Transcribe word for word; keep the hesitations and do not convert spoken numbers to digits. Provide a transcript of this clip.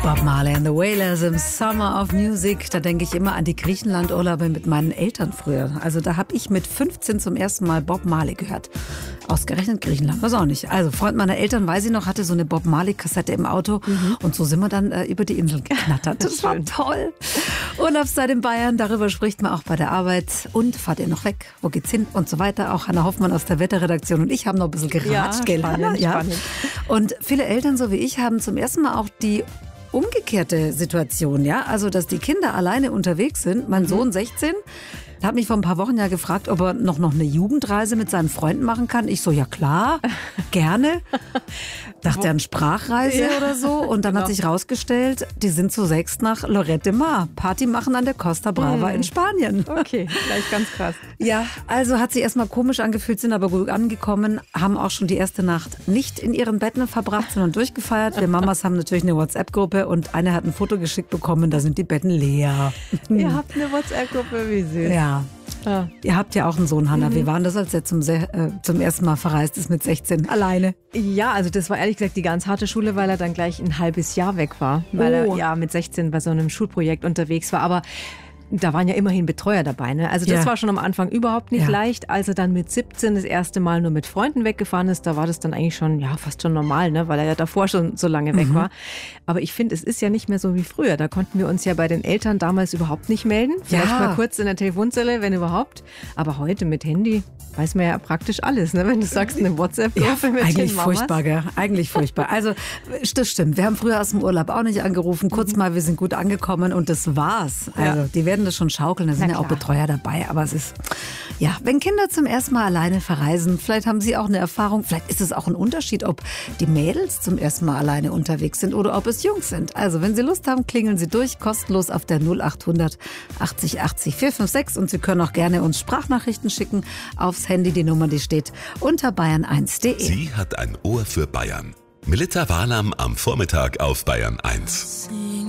Bob Marley and the Wailers im Summer of Music. Da denke ich immer an die Griechenland-Urlaube mit meinen Eltern früher. Also da habe ich mit fünfzehn zum ersten Mal Bob Marley gehört. Ausgerechnet Griechenland, weiß auch nicht. Also Freund meiner Eltern, weiß ich noch, hatte so eine Bob Marley-Kassette im Auto. Mhm. Und so sind wir dann äh, über die Insel geknattert. Das war toll. Urlaubszeit in Bayern, darüber spricht man auch bei der Arbeit. Und fahrt ihr noch weg? Wo geht's hin? Und so weiter. Auch Hanna Hoffmann aus der Wetterredaktion und ich haben noch ein bisschen geratscht. Ja, spannend, ja. Spannend. Und viele Eltern, so wie ich, haben zum ersten Mal auch die umgekehrte Situation, ja, also dass die Kinder alleine unterwegs sind. Mein Sohn sechzehn hat mich vor ein paar Wochen ja gefragt, ob er noch, noch eine Jugendreise mit seinen Freunden machen kann. Ich so, ja klar, gerne. Dachte an Sprachreise ja. oder so. Und dann genau. hat sich rausgestellt, die sind zu sechs nach Lloret de Mar. Party machen an der Costa Brava hm. in Spanien. Okay, gleich ganz krass. Ja, also hat sich erstmal komisch angefühlt, sind aber gut angekommen, haben auch schon die erste Nacht nicht in ihren Betten verbracht, sondern durchgefeiert. Wir Mamas haben natürlich eine WhatsApp-Gruppe und eine hat ein Foto geschickt bekommen, da sind die Betten leer. Ihr habt eine WhatsApp-Gruppe, wie süß. Ja. Ja. Ihr habt ja auch einen Sohn, Hanna. Mhm. Wie war das, als er zum, äh, zum ersten Mal verreist ist mit sechzehn? Alleine? Ja, also das war ehrlich gesagt die ganz harte Schule, weil er dann gleich ein halbes Jahr weg war. Weil oh. er ja mit sechzehn bei so einem Schulprojekt unterwegs war. Aber da waren ja immerhin Betreuer dabei. Ne? Also das ja. war schon am Anfang überhaupt nicht ja. leicht. Als er dann mit siebzehn das erste Mal nur mit Freunden weggefahren ist, da war das dann eigentlich schon ja fast schon normal, ne? Weil er ja davor schon so lange weg mhm. war. Aber ich finde, es ist ja nicht mehr so wie früher. Da konnten wir uns ja bei den Eltern damals überhaupt nicht melden. Vielleicht ja. mal kurz in der Telefonzelle, wenn überhaupt. Aber heute mit Handy weiß man ja praktisch alles, ne? Wenn du sagst, eine WhatsApp-Gruppe ja, mit eigentlich den Mamas. Furchtbar, gell? Eigentlich furchtbar. Also das stimmt. Wir haben früher aus dem Urlaub auch nicht angerufen. Kurz mhm. mal, wir sind gut angekommen und das war's. Also ja. die werden das schon schaukeln. Da sind ja auch Betreuer dabei. Aber es ist, ja, wenn Kinder zum ersten Mal alleine verreisen, vielleicht haben sie auch eine Erfahrung. Vielleicht ist es auch ein Unterschied, ob die Mädels zum ersten Mal alleine unterwegs sind oder ob es Jungs sind. Also wenn Sie Lust haben, klingeln Sie durch, kostenlos auf der null acht hundert achtzig achtzig vier fünf sechs und Sie können auch gerne uns Sprachnachrichten schicken aufs Handy. Die Nummer, die steht unter bayern eins punkt de. Sie hat ein Ohr für Bayern. Melitta Walam am Vormittag auf Bayern eins.